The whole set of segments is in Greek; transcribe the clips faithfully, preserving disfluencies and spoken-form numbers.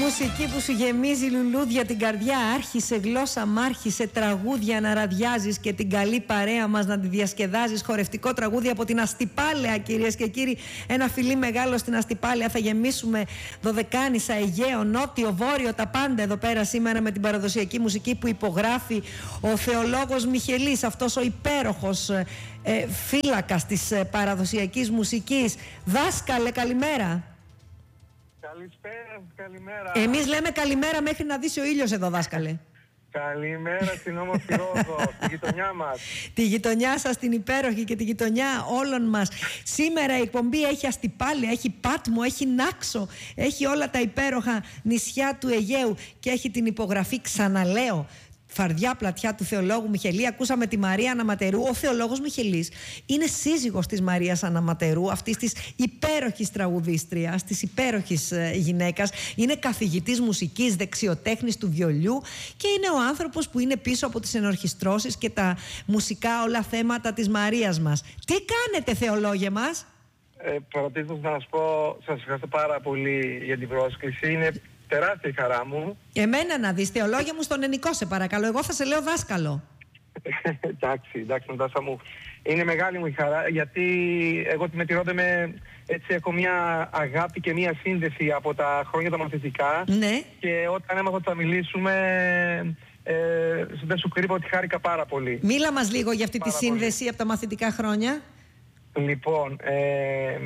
μουσική που σου γεμίζει λουλούδια την καρδιά. Άρχισε γλώσσα μ' άρχισε τραγούδια να ραδιάζεις και την καλή παρέα μας να τη διασκεδάζεις. Χορευτικό τραγούδι από την Αστυπάλαια, κυρίες και κύριοι. Ένα φιλί μεγάλο στην Αστυπάλαια. Θα γεμίσουμε Δωδεκάνησα, Αιγαίο, Νότιο, Βόρειο, τα πάντα εδώ πέρα σήμερα με την παραδοσιακή μουσική που υπογράφει ο θεολόγος Μιχελής, αυτός ο υπέροχος ε, φύλακας της ε, παραδοσιακής μουσικής. Δάσκαλε, καλημέρα. Καλησπέρα, καλημέρα. Εμείς λέμε καλημέρα μέχρι να δύσει ο ήλιος εδώ, δάσκαλε. Καλημέρα στην όμορφη Ρόδο, τη γειτονιά μας. Τη γειτονιά σας, την υπέροχη και τη γειτονιά όλων μας. Σήμερα η εκπομπή έχει Αστυπάλαια, έχει Πάτμο, έχει Νάξο, έχει όλα τα υπέροχα νησιά του Αιγαίου και έχει την υπογραφή, ξαναλέω, φαρδιά πλατιά του θεολόγου Μιχελή. Ακούσαμε τη Μαρία Αναματερού. Ο θεολόγος Μιχελής είναι σύζυγος της Μαρίας Αναματερού, αυτής της υπέροχης τραγουδίστριας, της υπέροχης γυναίκας. Είναι καθηγητής μουσικής, δεξιοτέχνης του βιολιού και είναι ο άνθρωπος που είναι πίσω από τις ενορχιστρώσεις και τα μουσικά όλα θέματα της Μαρίας μας. Τι κάνετε, θεολόγε μας? Ε, Πρωτίστως να σας πω, σας ευχαριστώ πάρα πολύ για την πρόσκληση. Είναι τεράστια η χαρά μου. Εμένα να δεις, θεολόγια μου, στον ενικό σε παρακαλώ. Εγώ θα σε λέω δάσκαλο. εντάξει, εντάξει, Νατάσα μου. Είναι μεγάλη μου η χαρά, γιατί εγώ με τη Ρόδο με, έτσι έχω μια αγάπη και μια σύνδεση από τα χρόνια τα μαθητικά. Ναι. Και όταν έμαθα ότι θα μιλήσουμε, ε, δεν σου κρύβω ότι χάρηκα πάρα πολύ. Μίλα μας λίγο για αυτή πάρα τη σύνδεση πολύ από τα μαθητικά χρόνια. Λοιπόν, ε,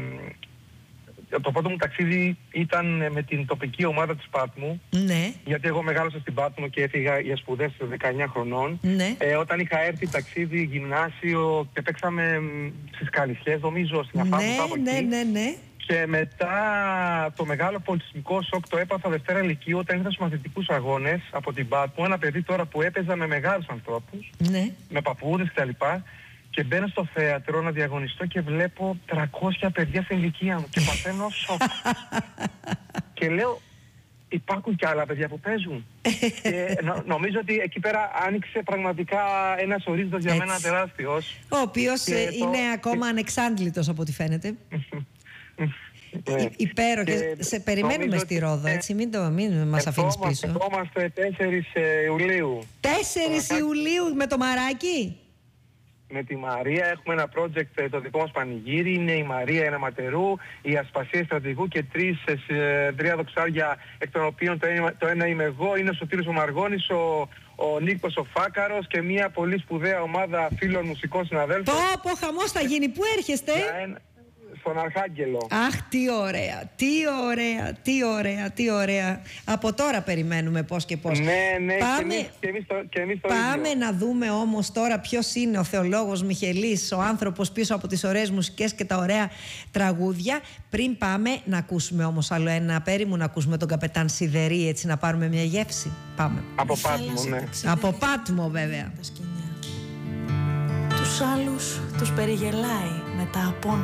το πρώτο μου ταξίδι ήταν με την τοπική ομάδα της Πάτμου. Ναι. Γιατί εγώ μεγάλωσα στην Πάτμο και έφυγα για σπουδές δεκαεννιά χρονών. Ναι. Ε, όταν είχα έρθει ταξίδι, γυμνάσιο και παίξαμε στις Καλυσιές, νομίζω, στην Αφάπου, ναι, κάπου ναι, εκεί. ναι, ναι. Και μετά το μεγάλο πολιτισμικό σοκ το έπαθα Δευτέρα Λυκείου όταν ήρθα στους μαθητικούς αγώνες από την Πάτμο. Ένα παιδί τώρα που έπαιζα με μεγάλους ανθρώπους, Ναι. με παππούδες κτλ. Και μπαίνω στο θέατρο να διαγωνιστώ και βλέπω τριακόσια παιδιά στην ηλικία μου και παθαίνω σοκ. Και λέω, υπάρχουν και άλλα παιδιά που παίζουν. Και νο, νομίζω ότι εκεί πέρα άνοιξε πραγματικά ένας ορίζοντας για μένα τεράστιος. Ο οποίος ε, το... είναι ακόμα ανεξάντλητος από ό,τι φαίνεται. Ναι. Υπέροχες. Και σε περιμένουμε στη Ρόδο, έτσι, μην, το, μην μας αφήνεις πίσω. Ερχόμαστε τέσσερις Ιουλίου. τέσσερις Ιουλίου με το μαράκι. Με τη Μαρία έχουμε ένα project, το δικό μας πανηγύρι. Είναι η Μαρία Αναματερού, η Ασπασία Στρατηγού και τρεις, ε, τρία δοξάρια, εκ των οποίων το ένα, το ένα είμαι εγώ, είναι ο Σωτήρης ο Μαργώνης, ο, ο Νίκος ο Φάκαρος και μια πολύ σπουδαία ομάδα φίλων μουσικών συναδέλφων. Πω πω, χαμός θα γίνει. Πού έρχεστε? Στον Αρχάγγελο. Αχ, τι ωραία, τι ωραία, τι ωραία, τι ωραία. Από τώρα περιμένουμε πώς και πώς. Ναι, ναι, πάμε, και εμείς, και εμείς το, και εμείς το πάμε ίδιο. να δούμε όμως τώρα ποιος είναι ο θεολόγος Μιχελής, ο άνθρωπος πίσω από τις ωραίες μουσικές και τα ωραία τραγούδια. Πριν πάμε να ακούσουμε όμως άλλο ένα πέριμου, να ακούσουμε τον Καπετάν Σιδερή, έτσι να πάρουμε μια γεύση. Πάμε. Από Πάτμο, ναι. Από Πάτμο, βέβαια. Τους άλλους τους περιγελάει με τα απόνερα.